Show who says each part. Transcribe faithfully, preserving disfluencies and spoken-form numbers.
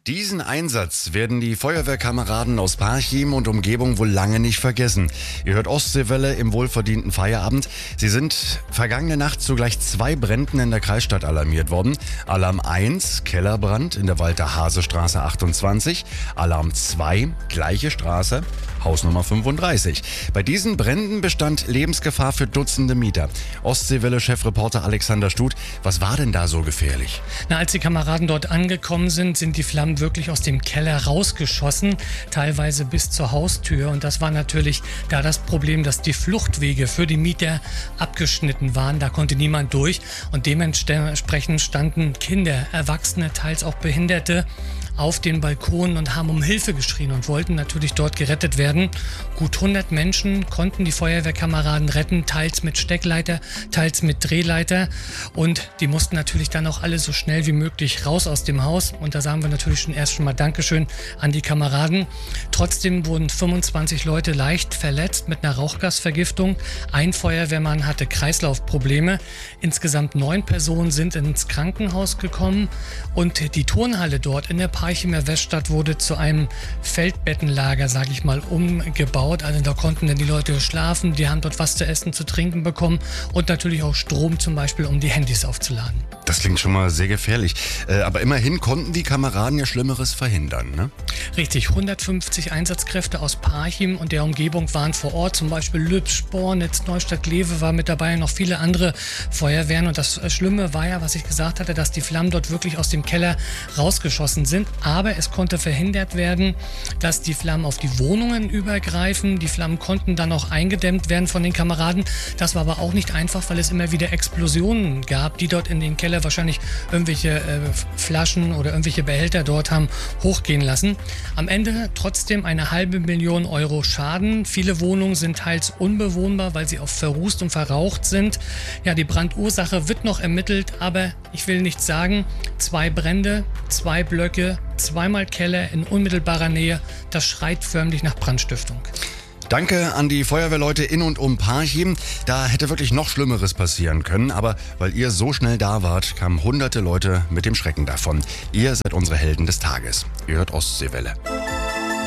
Speaker 1: Diesen Einsatz werden die Feuerwehrkameraden aus Parchim und Umgebung wohl lange nicht vergessen. Ihr hört Ostseewelle im wohlverdienten Feierabend. Sie sind vergangene Nacht zu gleich zwei Bränden in der Kreisstadt alarmiert worden. Alarm eins, Kellerbrand in der Walter-Hase-Straße achtundzwanzig. Alarm zwei, gleiche Straße, Hausnummer fünfunddreißig. Bei diesen Bränden bestand Lebensgefahr für Dutzende Mieter. Ostseewelle-Chefreporter Alexander Stut, was war denn da so gefährlich?
Speaker 2: Na, als die Kameraden dort angekommen sind, sind die Flammen wirklich aus dem Keller rausgeschossen, teilweise bis zur Haustür. Und das war natürlich da das Problem, dass die Fluchtwege für die Mieter abgeschnitten waren. Da konnte niemand durch und dementsprechend standen Kinder, Erwachsene, teils auch Behinderte auf den Balkonen und haben um Hilfe geschrien und wollten natürlich dort gerettet werden. Gut hundert Menschen konnten die Feuerwehrkameraden retten, teils mit Steckleiter, teils mit Drehleiter. Und die mussten natürlich dann auch alle so schnell wie möglich raus aus dem Haus. Und da sagen wir natürlich schon erst schon mal Dankeschön an die Kameraden. Trotzdem wurden fünfundzwanzig Leute leicht verletzt mit einer Rauchgasvergiftung. Ein Feuerwehrmann hatte Kreislaufprobleme. Insgesamt neun Personen sind ins Krankenhaus gekommen. Und die Turnhalle dort in der Parchimer Weststadt wurde zu einem Feldbettenlager, sage ich mal, umgebaut. Also da konnten dann die Leute schlafen, die haben dort was zu essen, zu trinken bekommen und natürlich auch Strom zum Beispiel, um die Handys aufzuladen.
Speaker 1: Das klingt schon mal sehr gefährlich. Äh, aber immerhin konnten die Kameraden ja Schlimmeres verhindern, ne?
Speaker 2: Richtig, hundertfünfzig Einsatzkräfte aus Parchim und der Umgebung waren vor Ort. Zum Beispiel Lübs, Spornitz, Neustadt-Glewe war mit dabei, noch viele andere Feuerwehren. Und das Schlimme war ja, was ich gesagt hatte, dass die Flammen dort wirklich aus dem Keller rausgeschossen sind. Aber es konnte verhindert werden, dass die Flammen auf die Wohnungen übergreifen. Die Flammen konnten dann auch eingedämmt werden von den Kameraden. Das war aber auch nicht einfach, weil es immer wieder Explosionen gab, die dort in den Keller wahrscheinlich irgendwelche äh, Flaschen oder irgendwelche Behälter dort haben hochgehen lassen. Am Ende trotzdem eine halbe Million Euro Schaden. Viele Wohnungen sind teils unbewohnbar, weil sie auch verrußt und verraucht sind. Ja, die Brandursache wird noch ermittelt, aber ich will nichts sagen. Zwei Brände, zwei Blöcke, zweimal Keller in unmittelbarer Nähe. Das schreit förmlich nach Brandstiftung.
Speaker 1: Danke an die Feuerwehrleute in und um Parchim. Da hätte wirklich noch Schlimmeres passieren können, aber weil ihr so schnell da wart, kamen hunderte Leute mit dem Schrecken davon. Ihr seid unsere Helden des Tages. Ihr hört Ostseewelle.